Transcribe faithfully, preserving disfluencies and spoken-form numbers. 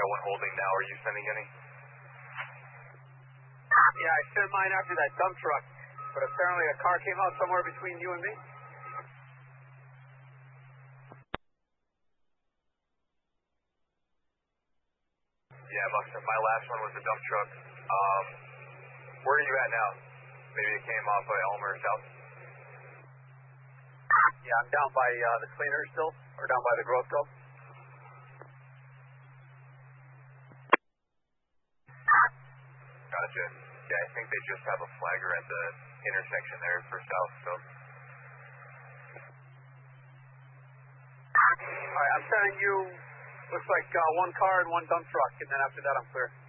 one holding now. Are you sending any? Yeah, I sent mine after that dump truck, but apparently a car came out somewhere between you and me. Yeah, Buxton, my last one was the dump truck. Um, where are you at now? Maybe it came off by Elmer South? Yeah, I'm down by uh, the cleaner still, or down by the Grove still. Gotcha. Yeah, I think they just have a flagger at the intersection there for South, so. Alright, I'm sending you, looks like uh, one car and one dump truck, and then after that I'm clear.